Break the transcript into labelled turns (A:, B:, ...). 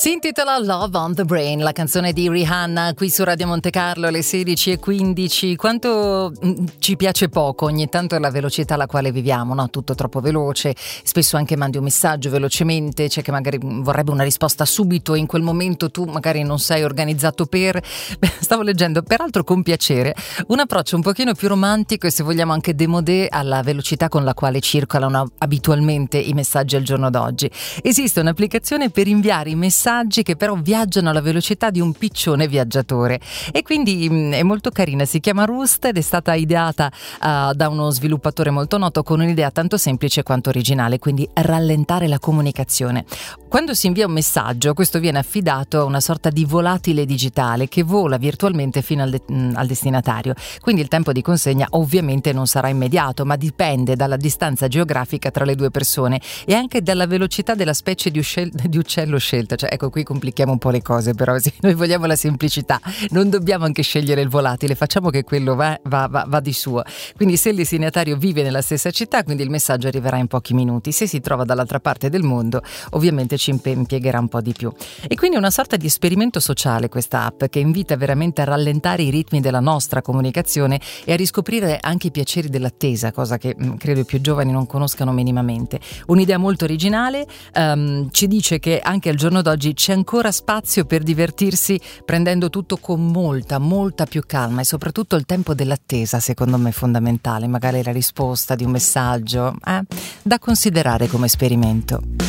A: Si intitola Love on the Brain, la canzone di Rihanna qui su Radio Monte Carlo alle 16:15. Quanto ci piace poco ogni tanto la velocità alla quale viviamo, no? Tutto troppo veloce, spesso anche mandi un messaggio velocemente, c'è che magari vorrebbe una risposta subito e in quel momento tu magari non sei organizzato per... Stavo leggendo, peraltro con piacere, un approccio un pochino più romantico e se vogliamo anche démodé alla velocità con la quale circolano abitualmente i messaggi al giorno d'oggi. Esiste un'applicazione per inviare i messaggi che però viaggiano alla velocità di un piccione viaggiatore e quindi è molto carina, si chiama Roost ed è stata ideata da uno sviluppatore molto noto con un'idea tanto semplice quanto originale, quindi rallentare la comunicazione. Quando si invia un messaggio, questo viene affidato a una sorta di volatile digitale che vola virtualmente fino al destinatario, quindi il tempo di consegna ovviamente non sarà immediato, ma dipende dalla distanza geografica tra le due persone e anche dalla velocità della specie di uccello scelta. Cioè, ecco, qui complichiamo un po' le cose, però sì, noi vogliamo la semplicità, non dobbiamo anche scegliere il volatile, facciamo che quello va di suo. Quindi se il destinatario vive nella stessa città, quindi il messaggio arriverà in pochi minuti, se si trova dall'altra parte del mondo ovviamente ci impiegherà un po' di più. E quindi è una sorta di esperimento sociale questa app che invita veramente a rallentare i ritmi della nostra comunicazione e a riscoprire anche i piaceri dell'attesa, cosa che credo i più giovani non conoscano minimamente. Un'idea molto originale, ci dice che anche al giorno d'oggi c'è ancora spazio per divertirsi prendendo tutto con molta più calma e soprattutto il tempo dell'attesa secondo me è fondamentale, magari la risposta di un messaggio da considerare come esperimento.